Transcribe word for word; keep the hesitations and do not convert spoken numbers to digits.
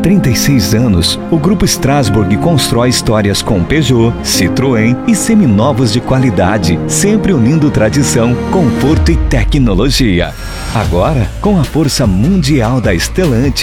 trinta e seis anos, o Grupo Strasbourg constrói histórias com Peugeot, Citroën e seminovos de qualidade, sempre unindo tradição, conforto e tecnologia. Agora, com a força mundial da Stellantis,